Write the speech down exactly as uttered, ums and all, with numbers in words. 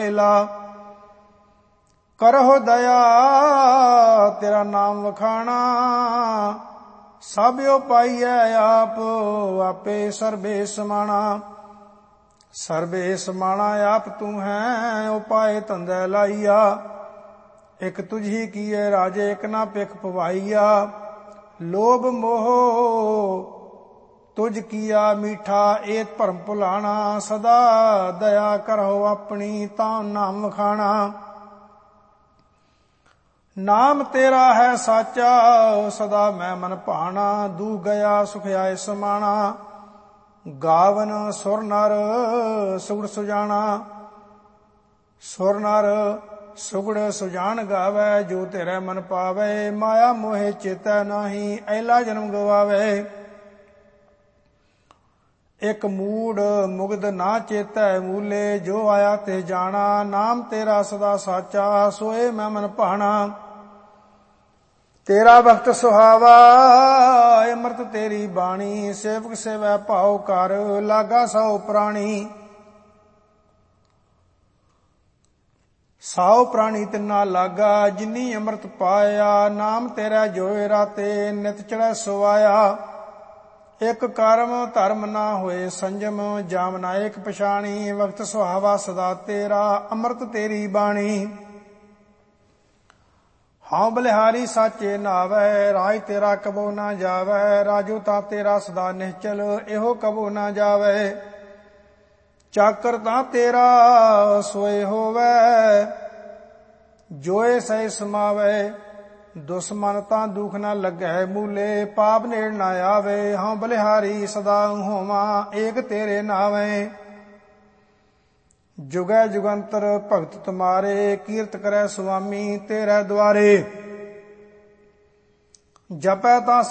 ਮੇਲਾ। ਕਰਹੁ ਦਇਆ ਤੇਰਾ ਨਾਮ ਵਖਾਣਾ, ਸਭ ਉਪਾਈਐ ਆਪ ਆਪੇ ਸਰਬੇ ਸਮਾਣਾ। ਸਰਬੇ ਸਮਾਣਾ ਆਪ ਤੂੰ ਹੈ, ਉਪਾਏ ਧੰਦੇ ਲਾਈਆ। ਇਕ ਤੁਝੀ ਕੀਏ ਰਾਜੇ, ਇਕ ਨਾ ਪਿਖ ਪਵਾਈਆ। ਲੋਭ ਮੋਹ ਤੁਝ ਕੀਆ ਮੀਠਾ, ਏਤ ਭਰਮ ਭੁਲਾਣਾ। ਸਦਾ ਦਇਆ ਕਰਹੁ ਆਪਣੀ, ਤਾਂ ਨਾਮ ਵਖਾਣਾ। ਨਾਮ ਤੇਰਾ ਹੈ ਸਾਚਾ, ਸਦਾ ਮੈਂ ਮਨ ਭਾਣਾ। ਦੂ ਗਿਆ ਸੁਖ ਆਏ ਸਮਾਣਾ, ਗਾਵਨ ਸੁਰ ਨਰ ਸੁਗੜ ਸੁਜਾਣਾ। ਸੁਰ ਨਰ ਸੁਗੜ ਸੁਜਾਨ ਗਾਵੇ, ਜੋ ਤੇਰੇ ਮਨ ਪਾਵੇ। ਮਾਇਆ ਮੋਹਿ ਚੇਤੈ ਨਾਹੀ, ਐਲਾ ਜਨਮ ਗਵਾਵੇ। ਇਕ ਮੂੜ ਮੁਗਧ ਨਾ ਚੇਤੈ ਮੂਲੇ, ਜੋ ਆਇਆ ਤੇ ਜਾਣਾ। ਨਾਮ ਤੇਰਾ ਸਦਾ ਸਾਚਾ, ਸੋਏ ਮੈਂ ਮਨ ਭਾਣਾ। ਤੇਰਾ ਵਕਤ ਸੁਹਾਵਾ, ਅੰਮ੍ਰਿਤ ਤੇਰੀ ਬਾਣੀ। ਸੇਵਕ ਸੇਵੈ ਭਾਉ ਕਰ, ਲਾਗਾ ਸੌ ਪ੍ਰਾਣੀ। ਸੌ ਪ੍ਰਾਣੀ ਤਿੰਨਾ ਲਾਗਾ, ਜਿਨੀ ਅੰਮ੍ਰਿਤ ਪਾਇਆ। ਨਾਮ ਤੇਰਾ ਜੋਏ ਰਾਤੇ, ਨਿਤ ਚੜ੍ਹੈ ਸੁਆਇਆ। ਇਕ ਕਰਮ ਧਰਮ ਨਾ ਹੋਏ ਸੰਜਮ, ਜਾਮ ਨਾ ਏਕ ਪਛਾਣੀ। ਵਕਤ ਸੁਹਾਵਾ ਸਦਾ ਤੇਰਾ, ਅੰਮ੍ਰਿਤ ਤੇਰੀ ਬਾਣੀ। ਹਾਂ ਬਲਿਹਾਰੀ ਸਾਚੇ ਨਾਵੈ, ਰਾਜ ਤੇਰਾ ਕਬੋ ਨਾ ਜਾਵੈ। ਰਾਜੋ ਤਾਂ ਤੇਰਾ ਸਦਾ ਨਿਹਚਲ, ਇਹੋ ਕਬੋ ਨਾ ਜਾਵੈ। ਚਾਕਰ ਤਾਂ ਤੇਰਾ ਸੋਏ ਹੋਵੈ, ਜੋਏ ਸਹਿ ਸਮਾਵੈ। ਦੁਸ਼ਮਨ ਤਾਂ ਦੁਖ ਨਾ ਲੱਗੈ ਮੂਲੇ, ਪਾਪ ਨੇੜ ਨਾ ਆਵੇ। ਹਾਂ ਬਲਿਹਾਰੀ ਸਦਾ ਹੋਵਾਂ, ਏਕ ਤੇਰੇ ਨਾਵੇਂ। ਜੁਗੈ ਜੁਗੰਤਰ ਭਗਤ ਤੁਮਾਰੇ, ਕੀਰਤ ਕਰੈ ਸੁਆਮੀ ਤੇਰੇ ਦੁਆਰੇ। ਜਪੈ ਤਾਂ